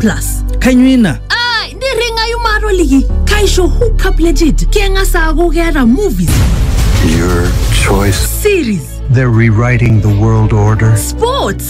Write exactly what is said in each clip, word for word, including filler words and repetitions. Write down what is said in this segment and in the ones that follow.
plus. Kanyuina. Ah, ndi ringa yumaro ligi. Kaisho hookup legit. Kenga sago gera movies. Your choice. Series. They're rewriting the world order. Sports.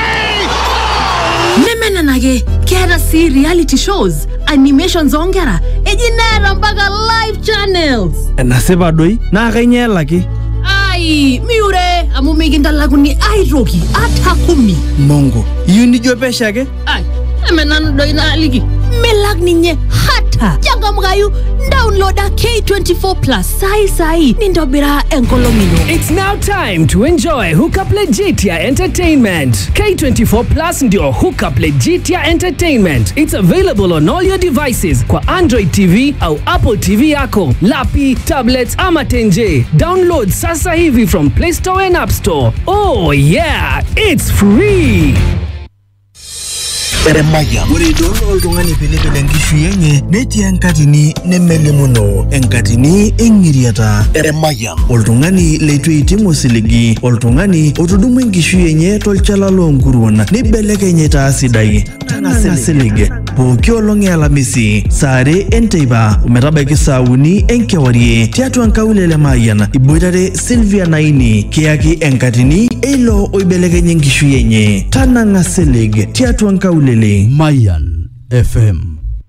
Nemena nage kera si reality shows, animations ongera, ejinera mpaka live channels. Naseba doi na kanyela ki. Ai, miure amumiginda laguni airogi atakumi. Mongo, yuni jopesha ke? Ai, emena doi na ligi. Melag ninye hata. Jaga mgayu downloada K twenty-four plus sai sai nindobira enkolomino. It's now time to enjoy Hookup Legitia Entertainment. K twenty-four plus ndio Hookup Legitia Entertainment. It's available on all your devices kwa Android T V au Apple T V yako, lapi, tablets ama tenje. Download sasa hivi from Play Store and App Store. Oh yeah, it's free. Eremaya Murido oltung'ani pilipili nkishu yenye netii enkatini nemelimuno enkatini engiriata. Eremaya oltung'ani leitu eitimu osiligi, oltung'ani otudumu enkishu yenye tolchala loonkuruon nibelekenye taa sidai. Tang'asilig pooki olong' e Alamisi saa are enteipa ometabaiki saa uni enkewarie tiatua nkaulele Mayian iboitare Sylvia Naini kiyaki enkatini eilo oibelekenye enkishu yenye. Tanang'asilig tiatua nkaulele Mayan F M.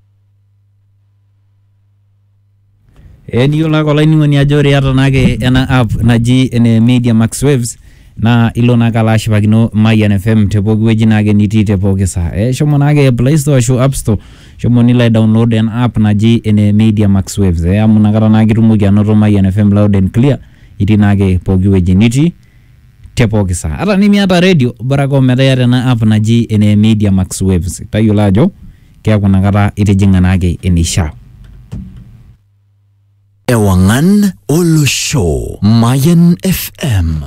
Eni yola kola ni ajore ata nake ena app naji ene Media Max Waves na ilo nakala shipakino Mayan F M tepoki weji nake niti tepoki saa. E shomo nake Play Store show App Store shomo nila download an app naji ene Media Max Waves. E amu nakala nake tumuki anoto Mayan F M loud and clear iti nake poki weji niti tepoki saa. Ata nimi ata radio barako metayare na app naji ene Media Max Waves. Tayo lajo kia kuna kata itijinga nake ene sharp. Ewangan Olo Show Mayan F M.